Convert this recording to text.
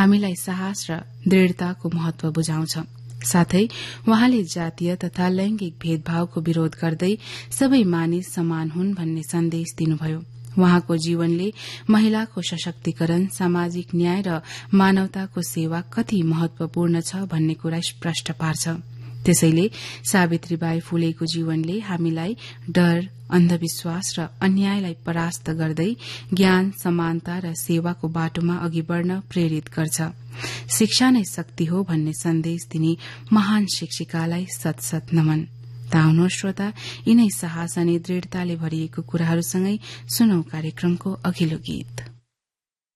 हामीलाई साहस र दृढ़ताको महत्व बुझाउँछ। साथै वहाँले जातीय तथा लैंगिक भेदभावको विरोध गर्दै सबै मानिस समान हुन् भन्ने सन्देश दिनुभयो। वहाँको जीवनले महिलाको सशक्तिकरण, सामाजिक न्याय र मानवताको सेवा कति महत्वपूर्ण छ भन्ने कुरा स्पष्ट पार्छ। त्यसैले सावित्रीबाई फुलेको जीवनले हामीलाई डर, अन्धविश्वास र अन्यायलाई परास्त गर्दै ज्ञान, समानता र सेवाको बाटोमा अघि बढ़न प्रेरित गर्छ। शिक्षा नै शक्ति हो भन्ने सन्देश दिने महान शिक्षिकालाई शत शत नमन। ताउनो श्रोता, यिनै साहस अनि दृढ़ताले भरिएको कुराहरूसँगै सुनौ कार्यक्रमको अघिल्लो गीत।